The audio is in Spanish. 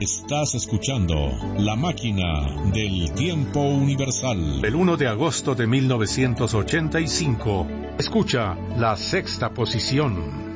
Estás escuchando La Máquina del Tiempo Universal. El 1 de agosto de 1985. Escucha La Sexta Posición.